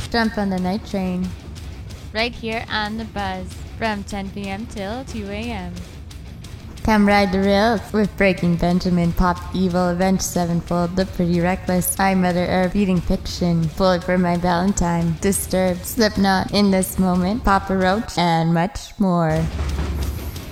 Jump on the night train. Right here on The Buzz from 10 p.m. till 2 a.m. Come ride the rails with Breaking Benjamin, Pop Evil, Avenged Sevenfold, The Pretty Reckless, I Mother Earth, Beating Fiction, Bullet for My Valentine, Disturbed, Slipknot, In This Moment, Papa Roach, and much more.